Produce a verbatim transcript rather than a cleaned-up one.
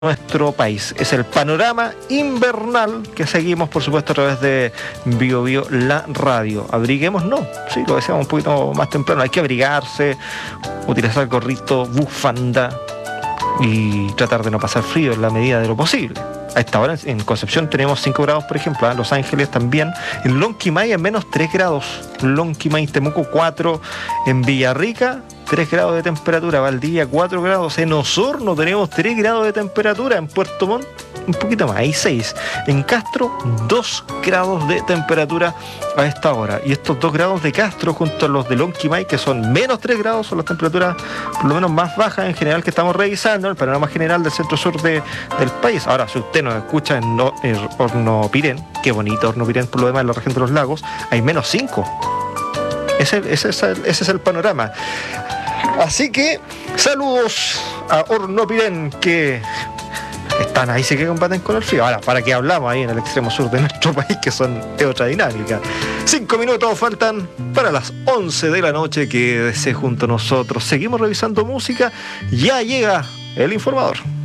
nuestro país. Es el panorama invernal que seguimos, por supuesto, a través de Bio Bio, la radio. Abriguemos, no, sí, lo decíamos un poquito más temprano, hay que abrigarse, utilizar gorrito, bufanda y tratar de no pasar frío en la medida de lo posible. A esta hora en Concepción tenemos cinco grados, por ejemplo, en Los Ángeles también, en Lonquimay en menos tres grados, Lonquimay, Temuco cuatro, en Villarrica tres grados de temperatura, Valdivia cuatro grados, en Osorno tenemos tres grados de temperatura, en Puerto Montt un poquito más, hay seis, en Castro dos grados de temperatura a esta hora, y estos dos grados de Castro junto a los de Lonquimay, que son menos tres grados, son las temperaturas por lo menos más bajas en general que estamos revisando, el panorama general del centro-sur de, del país. Ahora, si usted nos escucha en, no, en Hornopirén, qué bonito Hornopirén por lo demás en la región de los lagos, hay menos cinco. Ese, ese, es el, ese es el panorama. Así que saludos a Hornopirén, que están ahí, sí que combaten con el frío. Ahora, ¿para qué hablamos ahí en el extremo sur de nuestro país, que son de otra dinámica? Cinco minutos faltan para las once de la noche. Quédese junto a nosotros. Seguimos revisando música. Ya llega el informador.